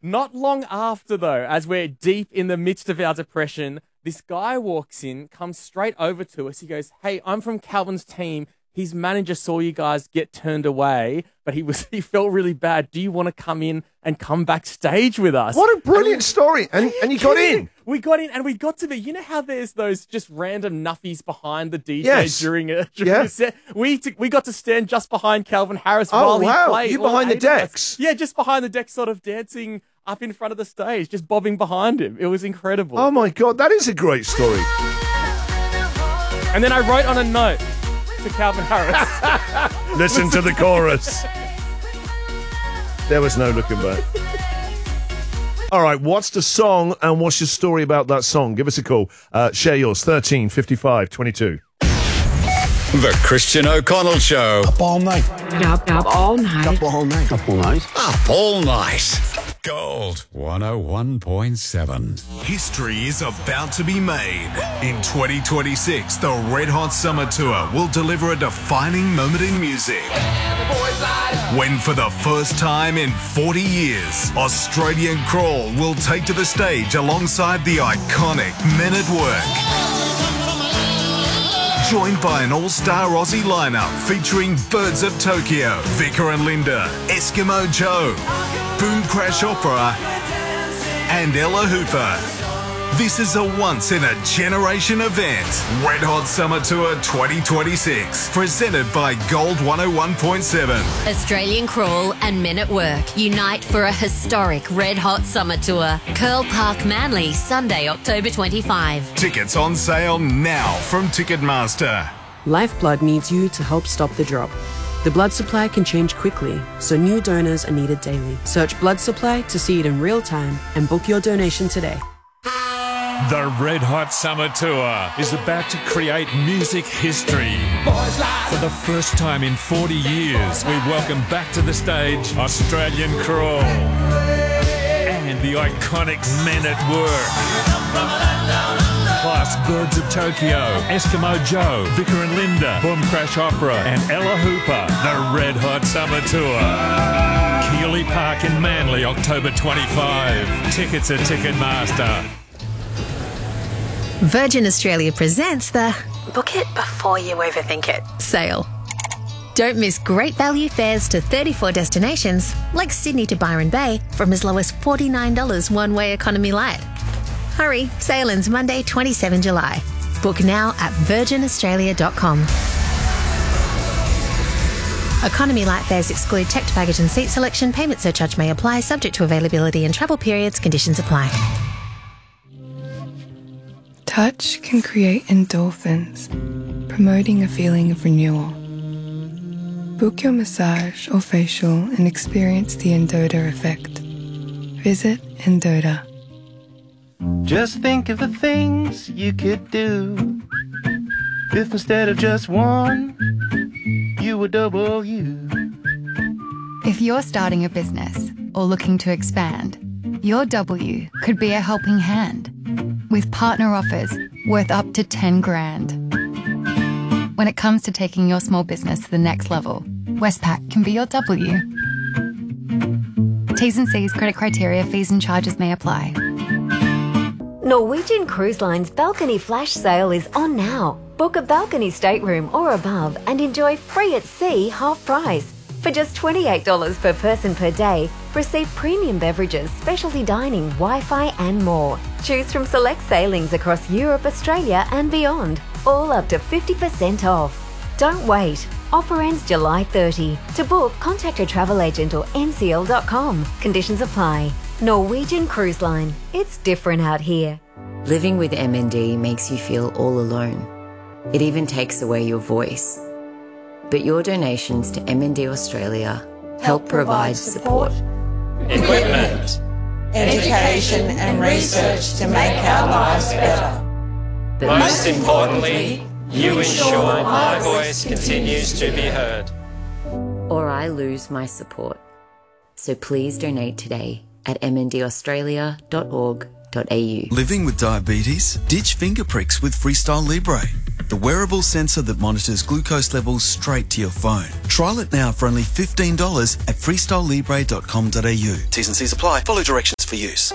Not long after, though, as we're deep in the midst of our depression, this guy walks in, comes straight over to us. He goes, "Hey, I'm from Calvin's team. His manager saw you guys get turned away, but he felt really bad. Do you want to come in and come backstage with us?" What a brilliant story. And you got in. We got in and we got to be, you know how there's those just random nuffies behind the DJ during a set? We got to stand just behind Calvin Harris while he played. You behind the decks? Yeah, just behind the decks, sort of dancing up in front of the stage, just bobbing behind him. It was incredible. Oh my God, that is a great story. And then I wrote on a note to Calvin Harris. Listen to the chorus. There was no looking back. All right, what's the song and what's your story about that song? Give us a call. Share yours, 13 55 22. The Christian O'Connell Show. Up all night. Up all night. Up all night. Up all night. Up all night. Gold 101.7. History is about to be made. In 2026, the Red Hot Summer Tour will deliver a defining moment in music. When for the first time in 40 years, Australian Crawl will take to the stage alongside the iconic Men at Work. Joined by an all-star Aussie lineup featuring Birds of Tokyo, Vicar and Linda, Eskimo Joe, Boom Crash Opera, and Ella Hooper. This is a once-in-a-generation event. Red Hot Summer Tour 2026, presented by Gold 101.7. Australian Crawl and Men at Work unite for a historic Red Hot Summer Tour. Curl Park, Manly, Sunday, October 25. Tickets on sale now from Ticketmaster. Lifeblood needs you to help stop the drop. The blood supply can change quickly, so new donors are needed daily. Search blood supply to see it in real time and book your donation today. The Red Hot Summer Tour is about to create music history. For the first time in 40 years, we welcome back to the stage Australian Crawl and the iconic Men at Work. Plus Birds of Tokyo, Eskimo Joe, Vicar and Linda, Boom Crash Opera and Ella Hooper. The Red Hot Summer Tour. Keeley Park in Manly, October 25. Tickets at Ticketmaster. Virgin Australia presents the Book It Before You Overthink It sale. Don't miss great value fares to 34 destinations, like Sydney to Byron Bay, from as low as $49 one-way economy light. Hurry, sale ends Monday, 27 July. Book now at virginaustralia.com. Economy light fares exclude checked baggage and seat selection. Payment surcharge may apply, subject to availability and travel periods. Conditions apply. Touch can create endorphins, promoting a feeling of renewal. Book your massage or facial and experience the Endota effect. Visit Endota. Just think of the things you could do if instead of just one, you were double you. If you're starting a business or looking to expand, your W could be a helping hand with partner offers worth up to 10 grand. When it comes to taking your small business to the next level, Westpac can be your W. T's and C's, credit criteria, fees and charges may apply. Norwegian Cruise Line's Balcony Flash Sale is on now. Book a balcony stateroom or above and enjoy free at sea half price. For just $28 per person per day, receive premium beverages, specialty dining, Wi-Fi and more. Choose from select sailings across Europe, Australia and beyond, all up to 50% off. Don't wait. Offer ends July 30. To book, contact your travel agent or ncl.com. Conditions apply. Norwegian Cruise Line. It's different out here. Living with MND makes you feel all alone. It even takes away your voice. But your donations to MND Australia help provide support, equipment, education and research to make our lives better. But most importantly, you ensure my voice continues to be heard. Or I lose my support. So please donate today at mndaustralia.org.au. Living with diabetes? Ditch finger pricks with Freestyle Libre, the wearable sensor that monitors glucose levels straight to your phone. Trial it now for only $15 at freestylelibre.com.au. T's and C's apply. Follow directions. for use.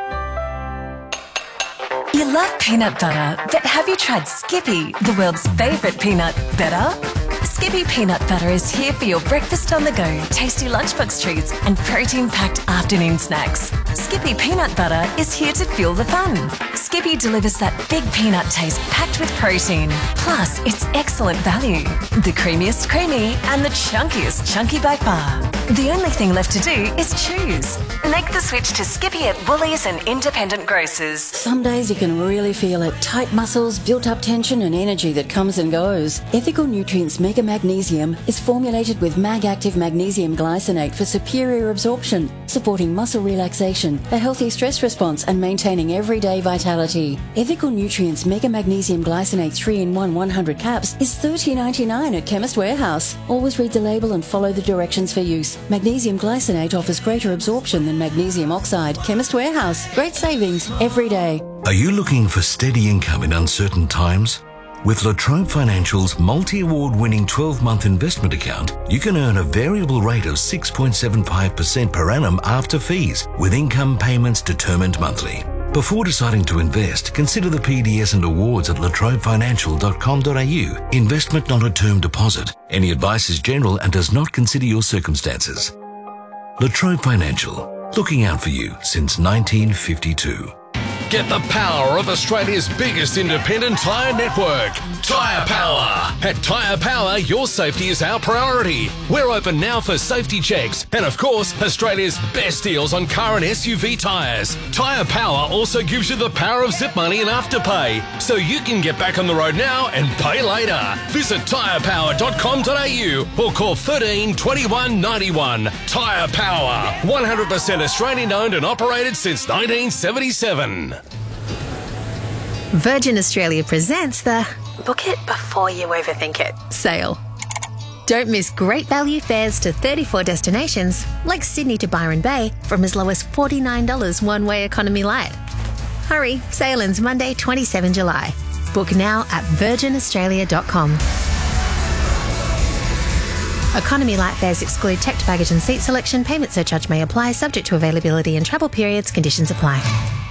You love peanut butter, but have you tried Skippy, the world's favourite peanut better? Skippy peanut butter is here for your breakfast on the go, tasty lunchbox treats and protein-packed afternoon snacks. Skippy peanut butter is here to fuel the fun. Skippy delivers that big peanut taste packed with protein. Plus, it's excellent value. The creamiest creamy and the chunkiest chunky by far. The only thing left to do is choose. Make the switch to Skippy at Woolies and independent grocers. Some days you can really feel it. Tight muscles, built-up tension and energy that comes and goes. Ethical Nutrients Mega Magnesium is formulated with Mag-Active Magnesium Glycinate for superior absorption, supporting muscle relaxation, a healthy stress response and maintaining everyday vitality. Ethical Nutrients Mega Magnesium Glycinate 3-in-1 100 caps is $30.99 at Chemist Warehouse. Always read the label and follow the directions for use. Magnesium Glycinate offers greater absorption than magnesium oxide. Chemist Warehouse. Great savings every day. Are you looking for steady income in uncertain times? With La Trobe Financial's multi-award winning 12-month investment account, you can earn a variable rate of 6.75% per annum after fees, with income payments determined monthly. Before deciding to invest, consider the PDS and awards at latrobefinancial.com.au. Investment not a term deposit. Any advice is general and does not consider your circumstances. La Trobe Financial, looking out for you since 1952. Get the power of Australia's biggest independent tyre network, Tyre Power. At Tyre Power, your safety is our priority. We're open now for safety checks and, of course, Australia's best deals on car and SUV tyres. Tyre Power also gives you the power of zip money and afterpay, so you can get back on the road now and pay later. Visit tyrepower.com.au or call 13 21 91. Tyre Power, 100% Australian owned and operated since 1977. Virgin Australia presents the Book It Before You Overthink It sale. Don't miss great value fares to 34 destinations like Sydney to Byron Bay from as low as $49 one-way economy light. Hurry, sale ends Monday 27 July. Book now at virginaustralia.com. Economy light fares exclude checked baggage and seat selection. Payment surcharge may apply, subject to availability and travel periods. Conditions apply.